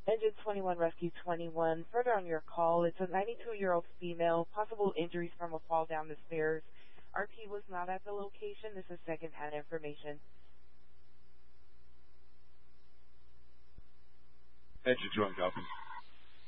Engine 21, Rescue 21. Further on your call, it's a 92-year-old female, possible injuries from a fall down the stairs. RP was not at the location. This is second-hand information. Engine 21, copy.